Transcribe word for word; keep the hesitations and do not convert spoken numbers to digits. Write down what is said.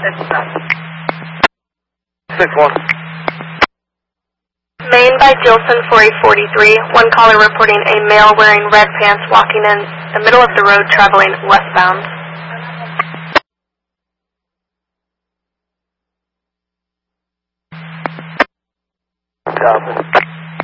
six one. Main by Gilson four eight four three. One caller reporting a male wearing red pants walking in the middle of the road traveling westbound. Copy.